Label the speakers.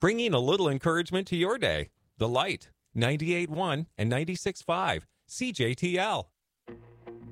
Speaker 1: bringing a little encouragement to your day. The Light, 98.1 and 96.5, CJTL.